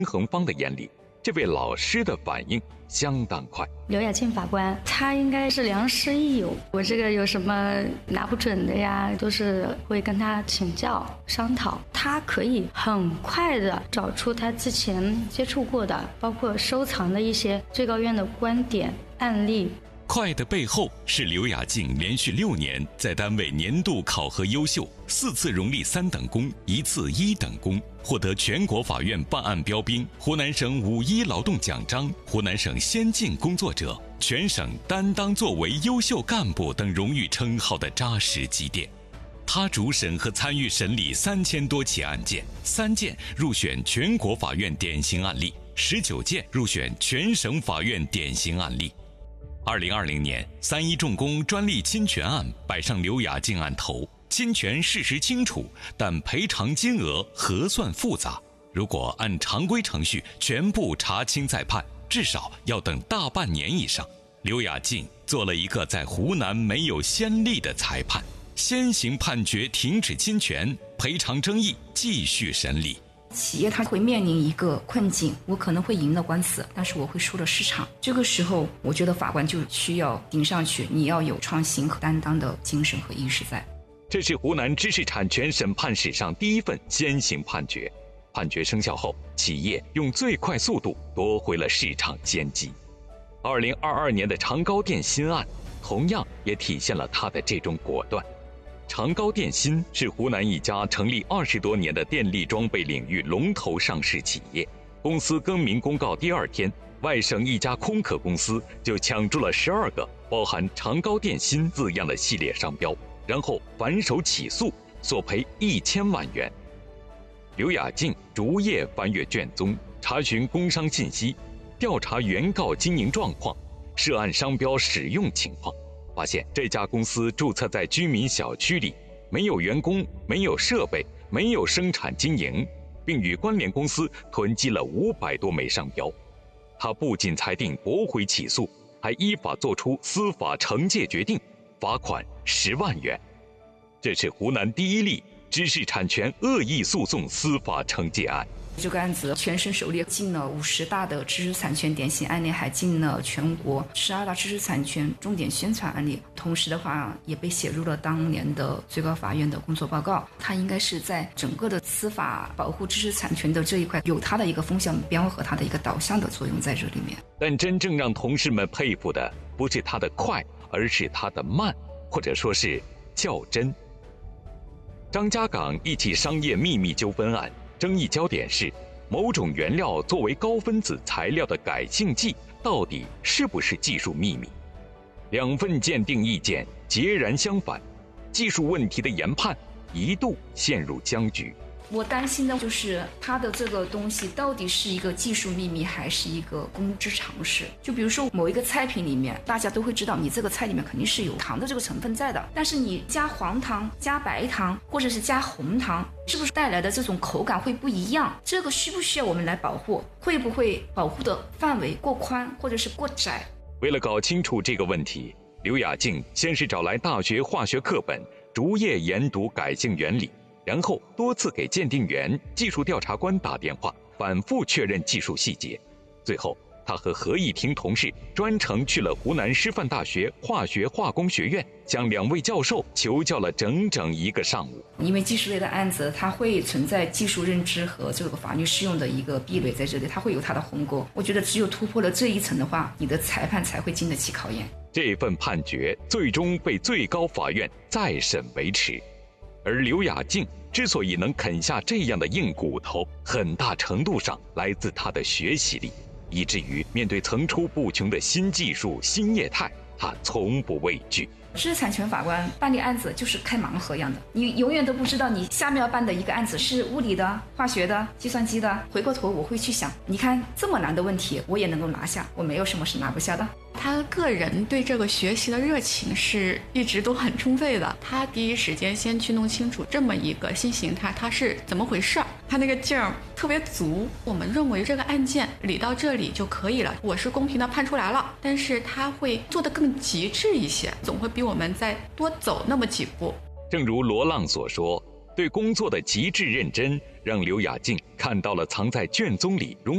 恒芳的眼里，这位老师的反应相当快。 刘雅静法官，他应该是良师益友，我这个有什么拿不准的呀，都是会跟他请教商讨。他可以很快的找出他之前接触过的，包括收藏的一些最高院的观点案例。 快的背后是刘雅静连续6年在单位年度考核优秀，4次荣立3等功，1次1等功，获得全国法院办案标兵、湖南省5·1劳动奖章、湖南省先进工作者、全省担当作为优秀干部等荣誉称号的扎实积淀。他主审和参与审理3000多起案件，3件入选全国法院典型案例，19件入选全省法院典型案例。2020年，3·1重工专利侵权案摆上刘雅静案头，侵权事实清楚，但赔偿金额核算复杂。如果按常规程序全部查清再判，至少要等大半年以上。刘雅静做了一个在湖南没有先例的裁判，先行判决停止侵权，赔偿争议继续审理。 企业它会面临一个困境，我可能会赢了官司，但是我会输了市场。这个时候，我觉得法官就需要顶上去，你要有创新和担当的精神和意识在。 这是湖南知识产权审判史上第1份先行判决。判决生效后，企业用最快速度夺回了市场先机。2022年的长高电芯案，同样也体现了他的这种果断。长高电芯是湖南一家成立20多年的电力装备领域龙头上市企业。公司更名公告第2天，外省一家空壳公司就抢注了12个包含长高电芯字样的系列商标，然后反手起诉，索赔1000万元。刘雅静逐页翻阅卷宗，查询工商信息，调查原告经营状况，涉案商标使用情况，发现这家公司注册在居民小区里，没有员工，没有设备，没有生产经营，并与关联公司囤积了500多枚商标。他不仅裁定驳回起诉，还依法作出司法惩戒决定，罚款10万元。这是湖南第1例知识产权恶意诉讼司法惩戒案。 这个案子全省首例进了50大的知识产权典型案例，还进了全国12大知识产权重点宣传案例，同时的话也被写入了当年的最高法院的工作报告。它应该是在整个的司法保护知识产权的这一块有它的一个风向标和它的一个导向的作用在这里面。 但真正让同事们佩服的不是它的快，而是它的慢，或者说是较真。张家港一起商业秘密纠纷案，争议焦点是某种原料作为高分子材料的改性剂到底是不是技术秘密？2份鉴定意见截然相反，技术问题的研判一度陷入僵局。 我担心的就是它的这个东西到底是一个技术秘密还是一个公知常识。就比如说某一个菜品里面，大家都会知道你这个菜里面肯定是有糖的这个成分在的，但是你加黄糖、加白糖或者是加红糖，是不是带来的这种口感会不一样？这个需不需要我们来保护？会不会保护的范围过宽或者是过窄？ 为了搞清楚这个问题，刘雅静先是找来大学化学课本，逐页研读改性原理，然后多次给鉴定员、技术调查官打电话，反复确认技术细节。最后，他和何一婷同事专程去了湖南师范大学化学化工学院，向2位教授求教了整整1个上午。 因为技术类的案子，它会存在技术认知和这个法律适用的一个壁垒在这里，它会有它的鸿沟。我觉得只有突破了这一层的话，你的裁判才会经得起考验。 这份判决最终被最高法院再审维持。而刘雅静之所以能啃下这样的硬骨头，很大程度上来自她的学习力，以至于面对层出不穷的新技术、新业态，她从不畏惧。 知识产权法官办理案子就是开盲盒一样的，你永远都不知道你下面要办的一个案子是物理的、化学的、计算机的。回过头我会去想，你看这么难的问题我也能够拿下，我没有什么是拿不下的。 他个人对这个学习的热情是一直都很充沛的，他第一时间先去弄清楚这么一个新形态它是怎么回事，他那个劲儿特别足。我们认为这个案件理到这里就可以了，我是公平的判出来了，但是他会做得更极致一些，总会比我们再多走那么几步。 正如罗浪所说，对工作的极致认真让刘雅静看到了藏在卷宗里